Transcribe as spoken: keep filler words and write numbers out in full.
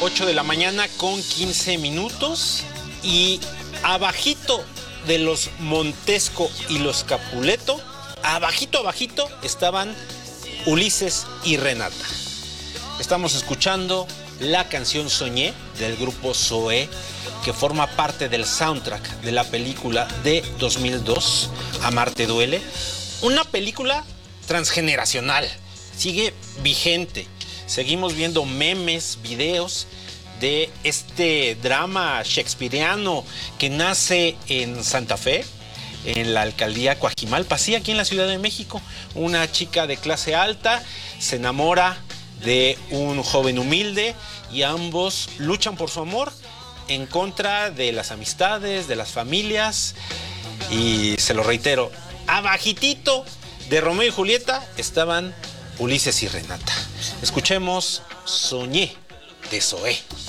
ocho de la mañana con quince minutos y abajito de los Montesco y los Capuleto, abajito, abajito, estaban Ulises y Renata. Estamos escuchando la canción Soñé del grupo Zoé, que forma parte del soundtrack de la película de dos mil dos, Amarte Duele. Una película transgeneracional, sigue vigente. Seguimos viendo memes, videos de este drama shakespeariano que nace en Santa Fe, en la alcaldía Coajimalpa, sí, aquí en la Ciudad de México. Una chica de clase alta se enamora de un joven humilde y ambos luchan por su amor en contra de las amistades, de las familias. Y se lo reitero, abajitito de Romeo y Julieta estaban Ulises y Renata. Escuchemos Soñé de Zoé.